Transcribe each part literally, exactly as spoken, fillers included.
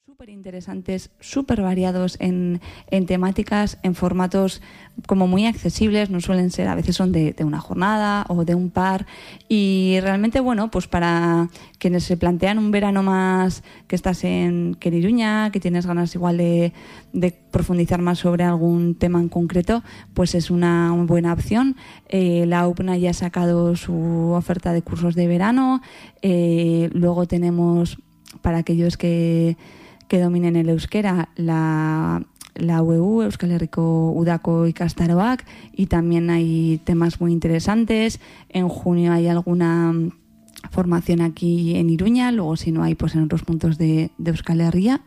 súper interesantes, súper variados en, en temáticas, en formatos como muy accesibles, no suelen ser, a veces son de, de una jornada o de un par, y realmente, bueno, pues para quienes se plantean un verano más, que estás en, que en Iruña, que tienes ganas igual de, de profundizar más sobre algún tema en concreto, pues es una muy buena opción. Eh, la U P N A ya ha sacado su oferta de cursos de verano, eh, luego tenemos, para aquellos que que dominen el euskera, la, la U E U, Euskal Herriko Udako Ikastaroak, y también hay temas muy interesantes. En junio hay alguna formación aquí en Iruña, luego si no hay, pues en otros puntos de, de Euskal Herria.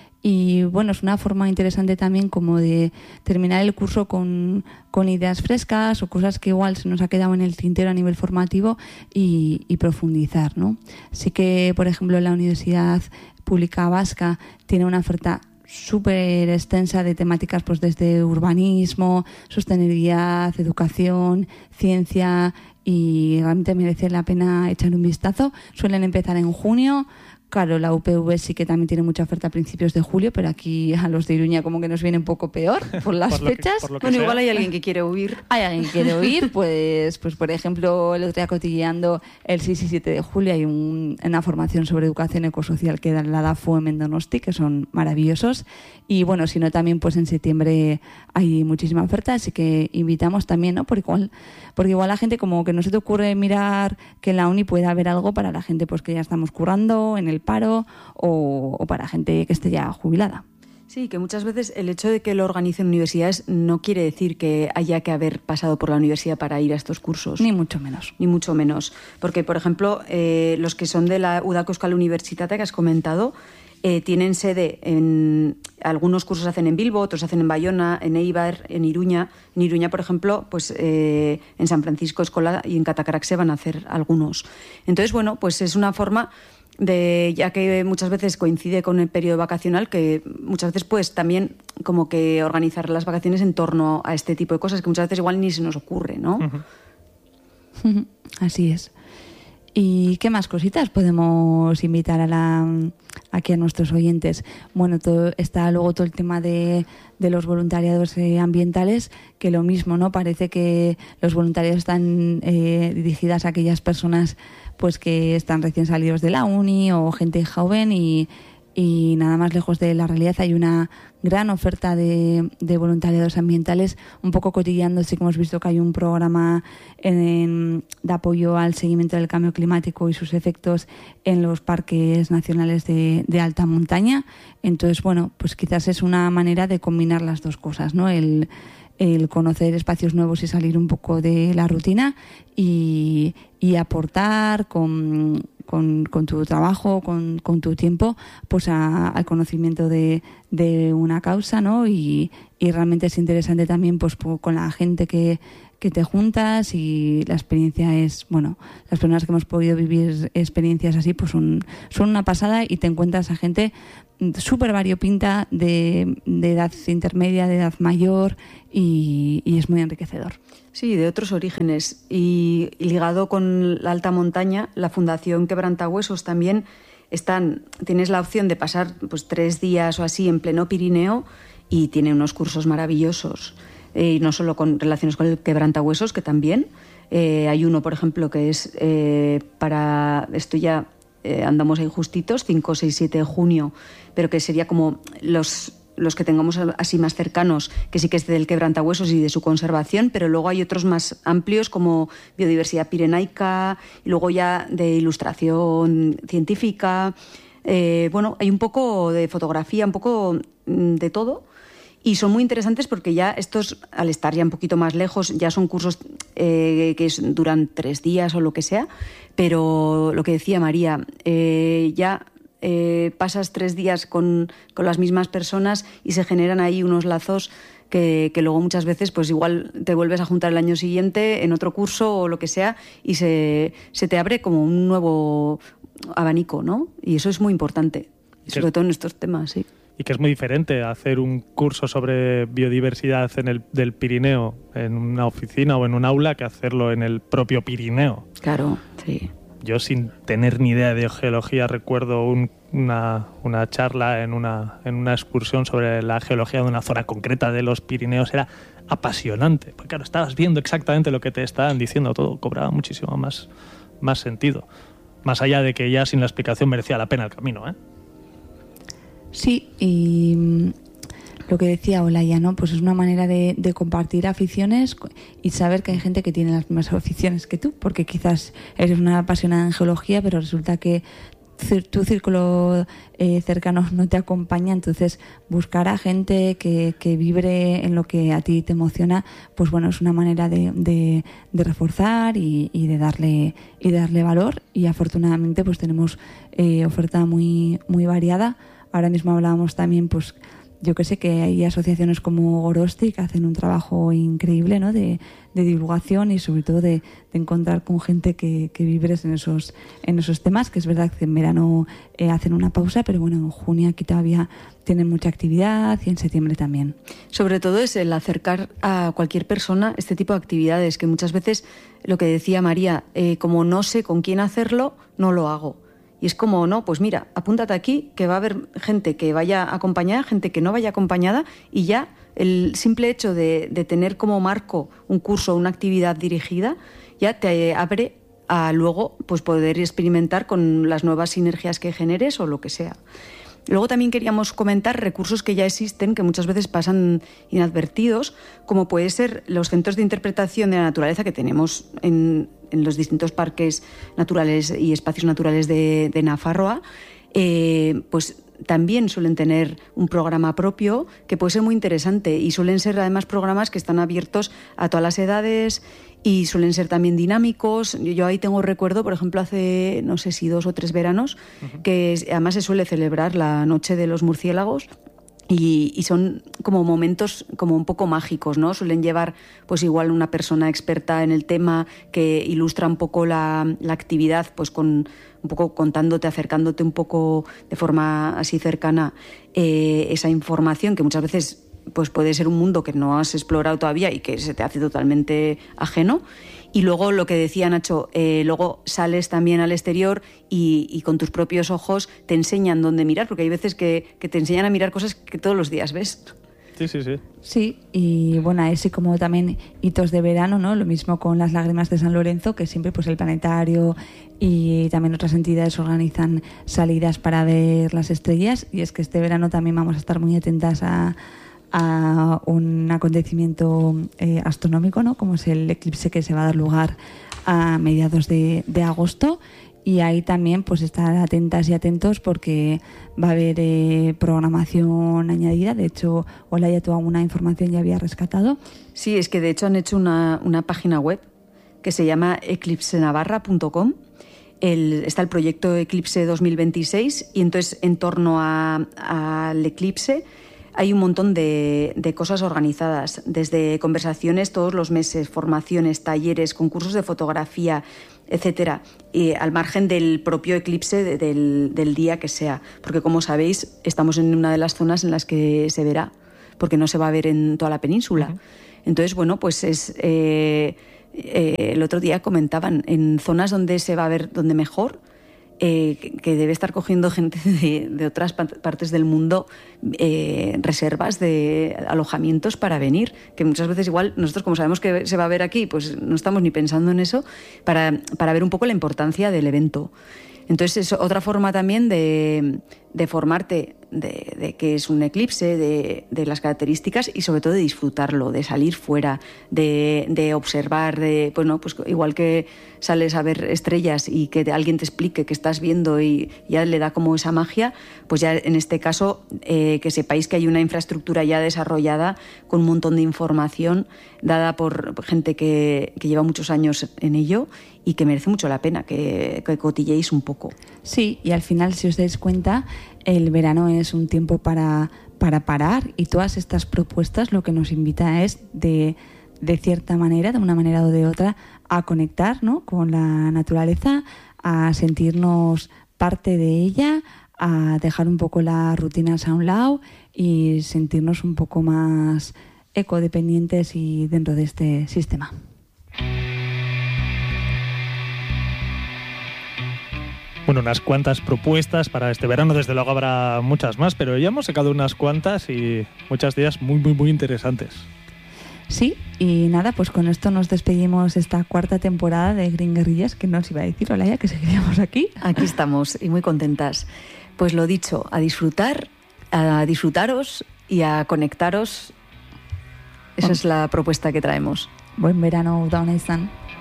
Y bueno, es una forma interesante también como de terminar el curso con, con ideas frescas o cosas que igual se nos ha quedado en el tintero a nivel formativo y, y profundizar, ¿no? Sí que, por ejemplo, la Universidad Pública Vasca tiene una oferta súper extensa de temáticas, pues desde urbanismo, sostenibilidad, educación, ciencia, y realmente merece la pena echar un vistazo. Suelen empezar en junio. Claro, la U P V sí que también tiene mucha oferta a principios de julio, pero aquí a los de Iruña como que nos viene un poco peor por las por fechas. Que, por bueno, sea. Igual hay alguien que quiere huir. Hay alguien que quiere huir, pues, pues por ejemplo, el otro día cotilleando el seis y siete de julio hay un, una formación sobre educación ecosocial que da la D A F U en Donosti, que son maravillosos. Y bueno, si no, también pues en septiembre hay muchísima oferta, así que invitamos también, ¿no? Porque igual, porque igual la gente como que no se te ocurre mirar que en la uni puede haber algo para la gente pues que ya estamos currando, en el paro, o, o para gente que esté ya jubilada. Sí, que muchas veces el hecho de que lo organicen universidades no quiere decir que haya que haber pasado por la universidad para ir a estos cursos. Ni mucho menos. Ni mucho menos. Porque, por ejemplo, eh, los que son de la Udako Euskal Unibertsitate que has comentado, eh, tienen sede en... Algunos cursos se hacen en Bilbo, otros se hacen en Bayona, en Eibar, en Iruña. En Iruña, por ejemplo, pues eh, en San Francisco Escola y en Catacarac se van a hacer algunos. Entonces, bueno, pues es una forma de, ya que muchas veces coincide con el periodo vacacional, que muchas veces pues también como que organizar las vacaciones en torno a este tipo de cosas que muchas veces igual ni se nos ocurre, ¿no? Uh-huh. Así es. ¿Y qué más cositas podemos invitar a la, aquí a nuestros oyentes? Bueno, todo, está luego todo el tema de, de los voluntariados eh, ambientales, que lo mismo, ¿no? Parece que los voluntariados están eh, dirigidas a aquellas personas pues que están recién salidos de la uni o gente joven, y, y nada más lejos de la realidad. Hay una gran oferta de, de voluntariados ambientales, un poco cotilleando. Sí que hemos visto que hay un programa en, en, de apoyo al seguimiento del cambio climático y sus efectos en los parques nacionales de, de alta montaña. Entonces, bueno, pues quizás es una manera de combinar las dos cosas, ¿no? El, el conocer espacios nuevos y salir un poco de la rutina y, y aportar con, con, con tu trabajo, con, con tu tiempo, pues a, al conocimiento de, de una causa, ¿no? Y, y realmente es interesante también pues con la gente que, que te juntas, y la experiencia es, bueno, las personas que hemos podido vivir experiencias así pues son, son una pasada, y te encuentras a gente súper variopinta, de, de edad intermedia, de edad mayor, y, y es muy enriquecedor. Sí, de otros orígenes. Y, y ligado con la alta montaña, la Fundación Quebrantahuesos también están, tienes la opción de pasar pues tres días o así en pleno Pirineo, y tiene unos cursos maravillosos. Eh, y no solo con relaciones con el quebrantahuesos, que también. Eh, hay uno, por ejemplo, que es eh, para... Esto ya eh, andamos ahí justitos, cinco, seis, siete de junio, pero que sería como los... los que tengamos así más cercanos, que sí que es del quebrantahuesos y de su conservación, pero luego hay otros más amplios como biodiversidad pirenaica, y luego ya de ilustración científica. Eh, bueno, hay un poco de fotografía, un poco de todo, y son muy interesantes porque ya estos, al estar ya un poquito más lejos, ya son cursos eh, que es, duran tres días o lo que sea, pero lo que decía María, eh, ya... Eh, pasas tres días con, con las mismas personas y se generan ahí unos lazos que, que luego muchas veces pues igual te vuelves a juntar el año siguiente en otro curso o lo que sea, y se, se te abre como un nuevo abanico, ¿no? Y eso es muy importante, sobre todo en estos temas, sí. Y que es muy diferente hacer un curso sobre biodiversidad en el del Pirineo en una oficina o en un aula que hacerlo en el propio Pirineo. Claro, sí. yo sin tener ni idea de geología recuerdo un, una, una charla en una, en una excursión sobre la geología de una zona concreta de los Pirineos. Era apasionante, porque claro, estabas viendo exactamente lo que te estaban diciendo, todo cobraba muchísimo más, más sentido, más allá de que ya sin la explicación merecía la pena el camino, ¿eh? Sí, y lo que decía Olaya, ¿no? Pues es una manera de, de compartir aficiones y saber que hay gente que tiene las mismas aficiones que tú, porque quizás eres una apasionada en geología, pero resulta que tu círculo eh, cercano no te acompaña. Entonces buscar a gente que, que vibre en lo que a ti te emociona, pues bueno, es una manera de, de, de reforzar y, y de darle y de darle valor. Y afortunadamente pues tenemos eh, oferta muy muy variada. Ahora mismo hablábamos también, pues yo que sé, que hay asociaciones como Gorosti que hacen un trabajo increíble, ¿no? de, de divulgación y sobre todo de, de encontrar con gente que, que vibres en esos, en esos temas, que es verdad que en verano eh, hacen una pausa, pero bueno, en junio aquí todavía tienen mucha actividad y en septiembre también. Sobre todo es el acercar a cualquier persona este tipo de actividades, que muchas veces, lo que decía María, eh, como no sé con quién hacerlo, no lo hago. Y es como, no, pues mira, apúntate aquí, que va a haber gente que vaya acompañada, gente que no vaya acompañada, y ya el simple hecho de, de tener como marco un curso o una actividad dirigida, ya te abre a luego pues poder experimentar con las nuevas sinergias que generes o lo que sea. Luego también queríamos comentar recursos que ya existen, que muchas veces pasan inadvertidos, como puede ser los centros de interpretación de la naturaleza que tenemos en, en los distintos parques naturales y espacios naturales de, de Nafarroa. Eh, pues también suelen tener un programa propio que puede ser muy interesante, y suelen ser además programas que están abiertos a todas las edades y suelen ser también dinámicos. Yo, yo ahí tengo recuerdo, por ejemplo, hace no sé si dos o tres veranos, uh-huh. que además se suele celebrar la Noche de los Murciélagos. Y, y son como momentos como un poco mágicos, ¿no? Suelen llevar pues igual una persona experta en el tema que ilustra un poco la, la actividad, pues con un poco contándote, acercándote un poco de forma así cercana eh, esa información que muchas veces pues puede ser un mundo que no has explorado todavía y que se te hace totalmente ajeno. Y luego lo que decía Nacho, eh, luego sales también al exterior y, y con tus propios ojos te enseñan dónde mirar, porque hay veces que, que te enseñan a mirar cosas que todos los días ves. Sí, sí, sí. Sí, y bueno, así como también hitos de verano, ¿no? Lo mismo con las lágrimas de San Lorenzo, que siempre pues el planetario y también otras entidades organizan salidas para ver las estrellas, y es que este verano también vamos a estar muy atentas a a un acontecimiento eh, astronómico, ¿no? Como es el eclipse que se va a dar lugar a mediados de, de agosto, y ahí también pues estar atentas y atentos porque va a haber eh, programación añadida. De hecho, Olaya, tú alguna información ya había rescatado. Sí, es que de hecho han hecho una, una página web que se llama eclipse navarra punto com. El, está el proyecto Eclipse dos mil veintiséis, y entonces en torno al eclipse hay un montón de, de cosas organizadas, desde conversaciones todos los meses, formaciones, talleres, concursos de fotografía, etcétera, y al margen del propio eclipse de, del, del día que sea, porque como sabéis estamos en una de las zonas en las que se verá, porque no se va a ver en toda la península. Uh-huh. Entonces, bueno, pues es eh, eh, el otro día comentaban en zonas donde se va a ver donde mejor. Eh, que, que debe estar cogiendo gente de, de otras partes del mundo eh, reservas de alojamientos para venir, que muchas veces igual nosotros, como sabemos que se va a ver aquí, pues no estamos ni pensando en eso, para, para ver un poco la importancia del evento. Entonces es otra forma también de, de formarte de, de qué es un eclipse, de, de las características y sobre todo de disfrutarlo, de salir fuera, de, de observar, de bueno, pues igual que sales a ver estrellas y que alguien te explique qué estás viendo y ya le da como esa magia, pues ya en este caso eh, que sepáis que hay una infraestructura ya desarrollada con un montón de información dada por gente que, que lleva muchos años en ello y que merece mucho la pena que, que cotilleéis un poco. Sí, y al final, si os dais cuenta, el verano es un tiempo para, para parar, y todas estas propuestas lo que nos invita es de, de cierta manera, de una manera o de otra, a conectar, ¿no?, con la naturaleza, a sentirnos parte de ella, a dejar un poco las rutinas a un lado y sentirnos un poco más ecodependientes y dentro de este sistema. bueno, unas cuantas propuestas para este verano. Desde luego habrá muchas más, pero ya hemos sacado unas cuantas y muchas de ellas muy, muy, muy interesantes. Sí, y nada, pues con esto nos despedimos esta cuarta temporada de Green Guerrillas, que no os iba a decir, Olaya, que seguiríamos aquí. Aquí estamos y muy contentas. Pues lo dicho, a disfrutar, a disfrutaros y a conectaros. Esa es la propuesta que traemos. Buen verano, Udao Izan.